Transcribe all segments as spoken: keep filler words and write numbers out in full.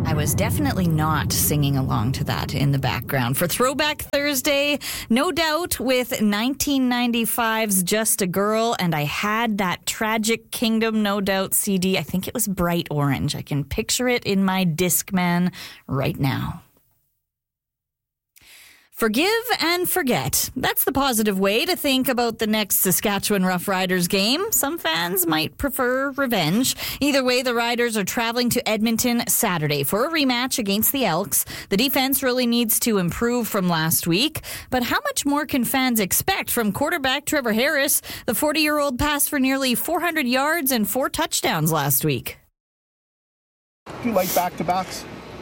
I was definitely not singing along to that in the background. For Throwback Thursday, no doubt with nineteen ninety-five's Just a Girl, and I had that Tragic Kingdom No Doubt C D. I think it was bright orange. I can picture it in my Discman right now. Forgive and forget. That's the positive way to think about the next Saskatchewan Roughriders game. Some fans might prefer revenge. Either way, the Riders are traveling to Edmonton Saturday for a rematch against the Elks. The defense really needs to improve from last week. But how much more can fans expect from quarterback Trevor Harris? The forty-year-old passed for nearly four hundred yards and four touchdowns last week. Do you like back-to-backs?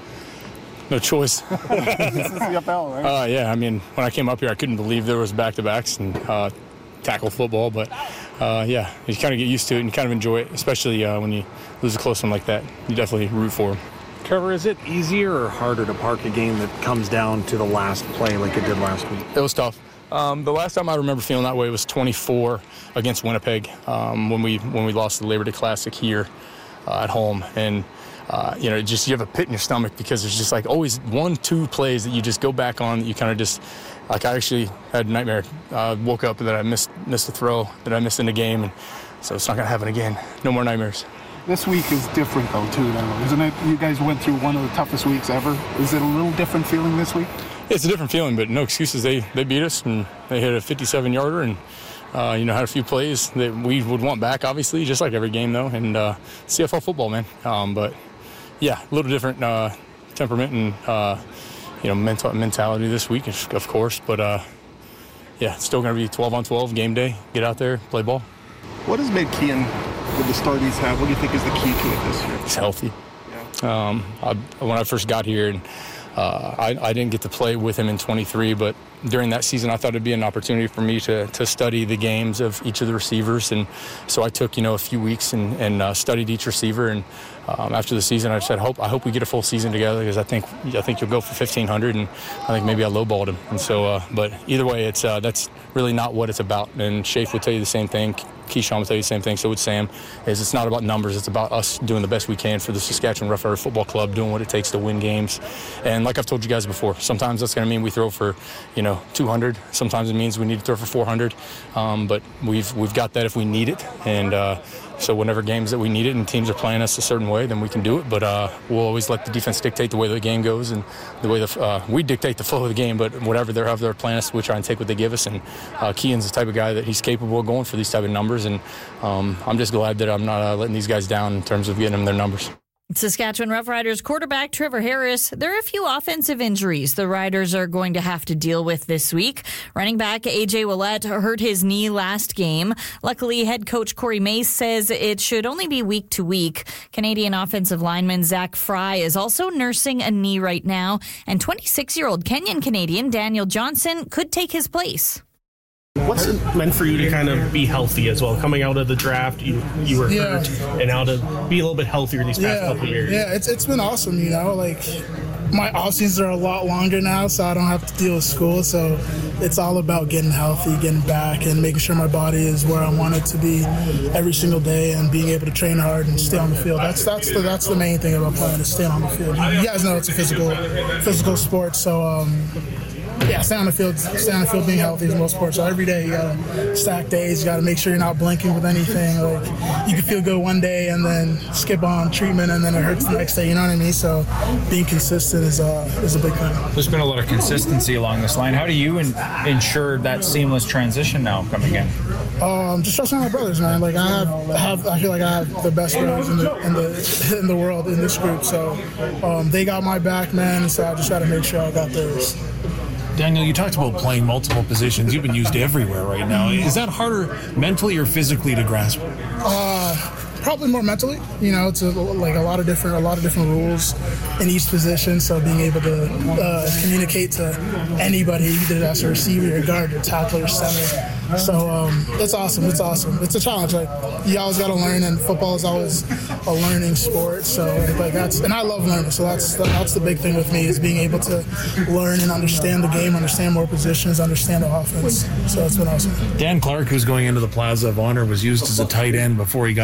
No choice. This is the C F L, right? Uh, yeah, I mean, when I came up here, I couldn't believe there was back-to-backs and uh, tackle football. But, uh, yeah, you kind of get used to it and you kind of enjoy it, especially uh, when you lose a close one like that. You definitely root for them. Trevor, is it easier or harder to park a game that comes down to the last play like it did last week? It was tough. Um, the last time I remember feeling that way was twenty-four against Winnipeg um, when we when we lost the Labor Day Classic here uh, at home. And Uh, you know, just you have a pit in your stomach because there's just like always one, two plays that you just go back on that you kind of just, like I actually had a nightmare. Uh, woke up that I missed missed a throw that I missed in the game, and so it's not going to happen again. No more nightmares. This week is different, though, too, though, isn't it? You guys went through one of the toughest weeks ever. Is it a little different feeling this week? It's a different feeling, but no excuses. They they beat us, and they hit a fifty-seven-yarder, and Uh, you know, had a few plays that we would want back, obviously, just like every game, though. And uh, C F L football, man. Um, but, yeah, a little different uh, temperament and, uh, you know, mental mentality this week, of course. But, uh, yeah, it's still going to be twelve on twelve, game day. Get out there, play ball. What has made Kean, with the start he's had, what do you think is the key to it this year? He's healthy. Yeah. Um, I, when I first got here, and uh, I, I didn't get to play with him in twenty-three, but during that season, I thought it'd be an opportunity for me to to study the games of each of the receivers, and so I took you know a few weeks and, and uh, studied each receiver. And um, after the season, I said, "Hope I hope we get a full season together because I think I think you'll go for fifteen hundred, and I think maybe I lowballed him." And so, uh, but either way, it's uh, that's really not what it's about. And Shafe would tell you the same thing. Keyshawn would tell you the same thing. So would Sam. Is it's not about numbers. It's about us doing the best we can for the Saskatchewan Roughrider Football Club, doing what it takes to win games. And like I've told you guys before, sometimes that's going to mean we throw for, you know, two hundred. Sometimes it means we need to throw for four hundred. Um, but we've we've got that if we need it. And uh, so whenever games that we need it and teams are playing us a certain way, then we can do it. But uh, we'll always let the defense dictate the way the game goes and the way the uh, we dictate the flow of the game. But whatever they're however they're playing us, we try and take what they give us. And uh, Kean's the type of guy that he's capable of going for these type of numbers. And um, I'm just glad that I'm not uh, letting these guys down in terms of getting them their numbers. Saskatchewan Roughriders quarterback Trevor Harris. There are a few offensive injuries the Riders are going to have to deal with this week. Running back A J Ouellette hurt his knee last game. Luckily, head coach Corey Mace says it should only be week to week. Canadian offensive lineman Zach Fry is also nursing a knee right now. And twenty-six-year-old Kenyan-Canadian Daniel Johnson could take his place. What's it meant for you to kind of be healthy as well? Coming out of the draft, you you were yeah. hurt, and now to be a little bit healthier these past yeah. couple of years. Yeah, it's it's been awesome, you know. Like, my off seasons are a lot longer now, so I don't have to deal with school. So it's all about getting healthy, getting back, and making sure my body is where I want it to be every single day, and being able to train hard and stay on the field. That's that's the that's the main thing about playing, is staying on the field. You guys know it's a physical physical sport, so. Um, Yeah, stay on the field, stay on the field being healthy is most sports. So every day you gotta stack days, you gotta make sure you're not blinking with anything. Like, you can feel good one day and then skip on treatment and then it hurts the next day, you know what I mean? So being consistent is uh, is a big thing. There's been a lot of consistency along this line. How do you in, ensure that seamless transition now coming in? Um, just trusting my brothers, man. Like I have, I have, I feel like I have the best brothers in the in the in the world in this group. So um, they got my back, man. And so I just gotta make sure I got theirs. Daniel, you talked about playing multiple positions. You've been used everywhere right now. Is that harder mentally or physically to grasp? Uh, probably more mentally. You know, it's a, like a lot of different, a lot of different rules in each position. So being able to uh, communicate to anybody, either that's a receiver, or guard, or tackler, or center. So um, it's awesome. It's awesome. It's a challenge. Like, you always got to learn, and football is always a learning sport. So like that's, and I love learning. So that's that's the big thing with me, is being able to learn and understand the game, understand more positions, understand the offense. So it's been awesome. Dan Clark, who's going into the Plaza of Honor, was used as a tight end before he got a regular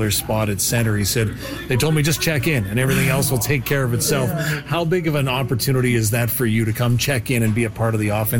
regular spot at center. He said, they told me just check in and everything else will take care of itself. How big of an opportunity is that for you to come check in and be a part of the offense